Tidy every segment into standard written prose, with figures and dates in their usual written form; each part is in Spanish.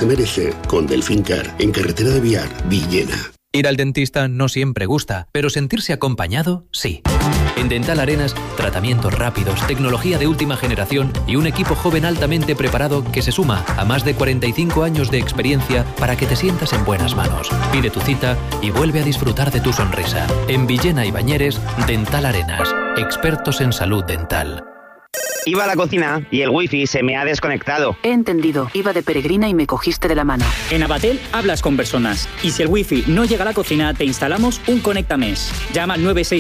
se merece con Delfincar, en carretera de Biar, Villena. Ir al dentista no siempre gusta, pero sentirse acompañado, sí. En Dental Arenas, tratamientos rápidos, tecnología de última generación y un equipo joven altamente preparado que se suma a más de 45 años de experiencia para que te sientas en buenas manos. Pide tu cita y vuelve a disfrutar de tu sonrisa. En Villena y Bañeres, Dental Arenas, expertos en salud dental. Iba a la cocina y el wifi se me ha desconectado. He entendido. Iba de peregrina y me cogiste de la mano. En Abatel hablas con personas. Y si el wifi no llega a la cocina, te instalamos un Conectames. Llama al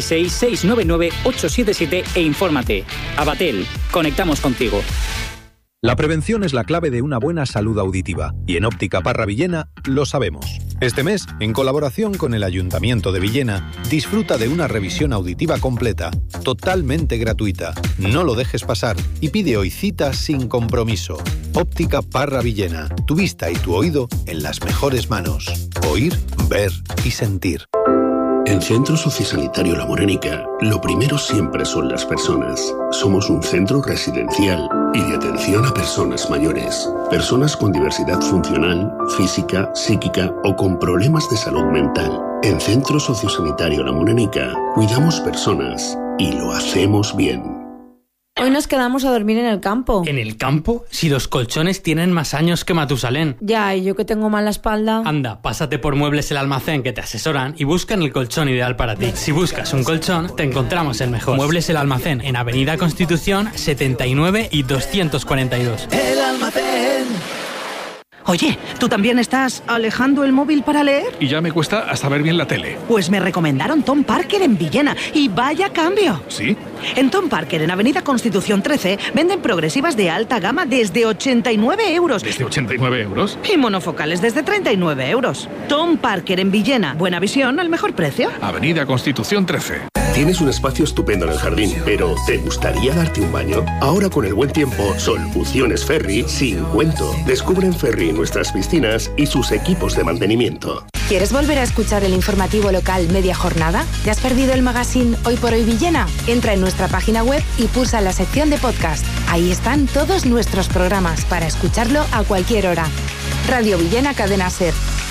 966-699-877 e infórmate. Abatel. Conectamos contigo. La prevención es la clave de una buena salud auditiva. Y en Óptica Parra Villena lo sabemos. Este mes, en colaboración con el Ayuntamiento de Villena, disfruta de una revisión auditiva completa, totalmente gratuita. No lo dejes pasar y pide hoy cita sin compromiso. Óptica Parra Villena. Tu vista y tu oído en las mejores manos. Oír, ver y sentir. En Centro Sociosanitario La Morenica, lo primero siempre son las personas. Somos un centro residencial y de atención a personas mayores. Personas con diversidad funcional, física, psíquica o con problemas de salud mental. En Centro Sociosanitario La Morenica, cuidamos personas y lo hacemos bien. Hoy nos quedamos a dormir en el campo. ¿En el campo? Si los colchones tienen más años que Matusalén. Ya, y yo que tengo mala espalda. Anda, pásate por Muebles El Almacén, que te asesoran y buscan el colchón ideal para ti. Si buscas un colchón, te encontramos el mejor. Muebles El Almacén, en Avenida Constitución 79 y 242. El Almacén. Oye, ¿tú también estás alejando el móvil para leer? Y ya me cuesta hasta ver bien la tele. Pues me recomendaron Tom Parker en Villena y vaya cambio. ¿Sí? En Tom Parker, en Avenida Constitución 13, venden progresivas de alta gama desde 89 euros. ¿Desde 89 euros? Y monofocales desde 39 euros. Tom Parker en Villena. Buena visión al mejor precio. Avenida Constitución 13. Tienes un espacio estupendo en el jardín, pero ¿te gustaría darte un baño? Ahora con el buen tiempo, Soluciones Ferry sin cuento. Descubre en Ferry nuestras piscinas y sus equipos de mantenimiento. ¿Quieres volver a escuchar el informativo local media jornada? ¿Te has perdido el magazine Hoy por Hoy Villena? Entra en nuestra página web y pulsa la sección de podcast. Ahí están todos nuestros programas para escucharlo a cualquier hora. Radio Villena Cadena SER.